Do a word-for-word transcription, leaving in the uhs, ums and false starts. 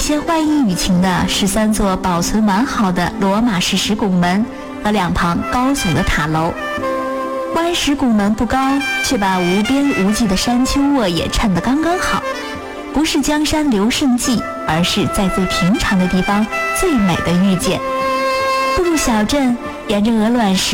些欢迎雨晴的是三座保存完好的罗马式石拱门和两旁高耸的塔楼。湾石拱门不高，却把无边无际的山丘沃野衬得刚刚好，不是江山留胜迹，而是在最平常的地方最美的遇见。步入小镇，沿着鹅卵石